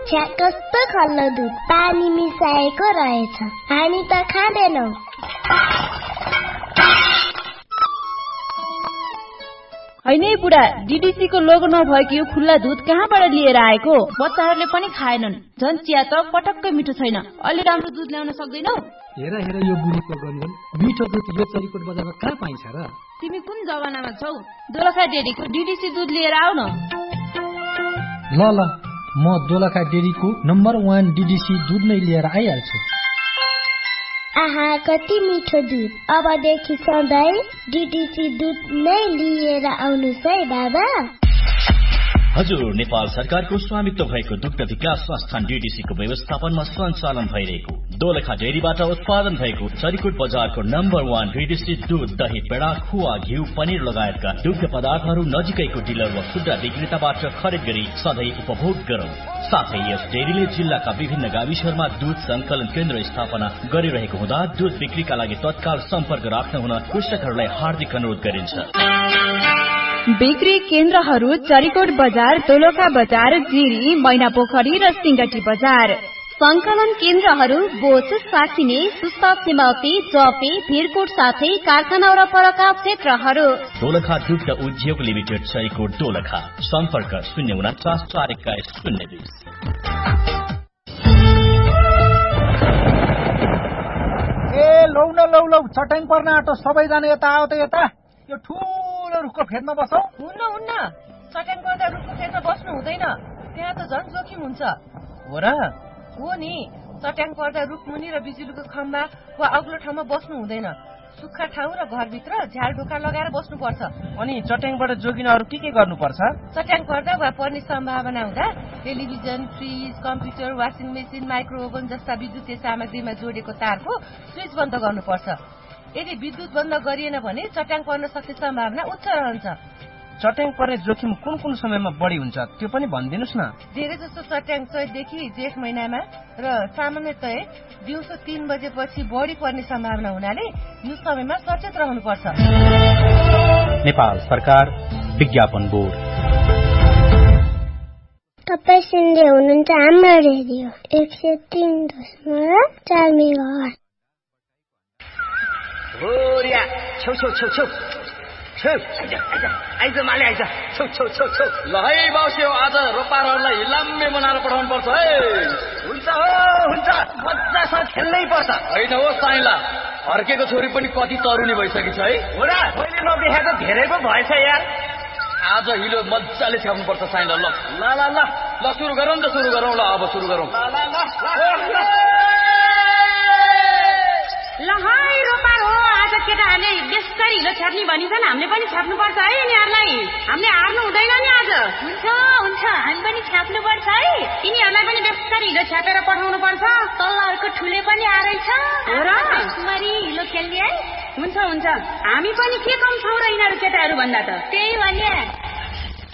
छ्या कस्तो खल्लो दुध पानी मिसाएको रहेछ। हामी त खाँदैनौ। हैन बुढा, डीडीसी को लोगो नभएको यो खुल्ला दुध कहाँबाट लिएर आएको? बच्चाहरूले पनि खाएनन्। झन् चिया त पटक्कै मिठो छैन। अलि राम्रो दुध ल्याउन सक्दैनौ? हेर यो बुढीको गनगन, मिठो दुध यो चरीकोट बजारमा कहाँ पाइन्छ र? तिमी कुन जमानामा छौ? दोलखा डेरीको डीडीसी दुध लिएर आऊ न। ल म दोलखा डेरीको नम्बर 1 डीडीसी दुध नै लिएर आइहाल्छु। आहा कति मिठो दुध। अबदेखि सधैँ डीडीसी दुध नै लिएर आउनुस् है बाबा। हजुर, नेपाल सरकारको स्वामित्व भएको दुग्ध विकास संस्थान डीडीसी को व्यवस्थापनमा सञ्चालन भइरहेको दोलखा डेरीबाट उत्पादन भएको चरीकोट बजारको नम्बर 1 डीडीसी दूध, दही, पेडा, खुवा, घिउ, पनिर लगायतका दुग्ध पदार्थहरू नजिकैको डिलर वा खुद्रा विक्रेताबाट खरिद गरी सधैँ उपभोग गरौं। साथै यस डेरीले जिल्लाका विभिन्न गाविसहरूमा दूध संकलन केन्द्र स्थापना गरिरहेको हुँदा दूध बिक्रीका लागि तत्काल सम्पर्क राख्न हुन कृषकहरूलाई हार्दिक अनुरोध गरिन्छ। बिक्री केन्द्रहरू चरीकोट बजार, दोलखा बजार, जिरी, मैनापोखरी र सिंगटी बजार। संकलन केन्द्रहरू बोच, साकिने, सुस्ता, सिमौती, जपे, भिरकोट साथै कारखाना र परका क्षेत्रहरू। दोलखा दुग्ध उद्योग लिमिटेड, चरीकोट, दोलखा। सम्पर्क 049 421 020। लौ चट्याङ पर्न आँटो, सबैजना यता आऊ त यता। यो ठुलो रुखको फेदमा बसौ। हुन्न चट्याङ पर्दा रुखको फेदमा बस्नु हुँदैन, त्यहाँ त झन् जोखिम हुन्छ। हो र? हो नि, चट्याङ पर्दा रुखमुनि र बिजुलीको खम्बा वा अग्लो ठाउँमा बस्नु हुँदैन। सुक्खा ठाउँ र घरभित्र झ्याल ढोका लगाएर बस्नुपर्छ। अनि चट्याङबाट जोगिन अरू के गर्नुपर्छ? चट्याङ पर्दा वा पर्ने सम्भावना हुँदा television, fridge, computer, washing machine, micro oven जस्ता विद्युतीय सामग्रीमा जोडेको तारको स्विच बन्द गर्नुपर्छ। यदि विद्युत बन्द गरिएन भने चट्याङ पर्न सक्ने सम्भावना उच्च रहन्छ। चट्याङ पर्ने जोखिम कुन समयमा बढी हुन्छ त्यो पनि भनिदिनुस् न। धेरै जसो चट्याङ चैतदेखि जेठ महिनामा र सामान्यतया दिउँसो 3 बजेपछि बढी पर्ने सम्भावना हुनाले यो समयमा सचेत रहनुपर्छ। नेपाल सरकार विज्ञापन बोर्ड। तपाईँ सुन्दै हुनुहुन्छ हाम्रो रेडियो 103.4 मेगाहर्ज। होरिया छौ आइज माले आइज छौ ल है बाउसे आज रोपारहरूलाई लाम्मे बनाएर पठाउनु पर्छ है। हुन्छ मजासँग खेल्नै पर्छ। होइन हो साइला, हर्केको छोरी पनि कति तरुनी भइसकेछ है। हो र, मैले नदेखा त धेरै पो भएछ यार। आज हिलो मजाले छ्याप्नु पर्छ साइला। ल सुरु गरौँ ल अब सुरु गरौँ। ल है रोपार हो, आज केटाहरूले बेस्तरी हिलो छ्याप्ने भनिन्छन्, हामीले पनि छ्याप्नु पर्छ है यिनीहरूलाई। हामीले हार्नु हुँदैन नि आज। हुन्छ हामी पनि छ्याप्नु पर्छ है। यिनीहरूलाई पनि बेस्तरी हिलो छ्यापेर पठाउनु पर्छ। तल्लाहरूको ठुले पनि आएछ हो र, हिलो खेल्ने है। हुन्छ हामी पनि के कम छौँ र यिनीहरू केटाहरू भन्दा त। त्यही भने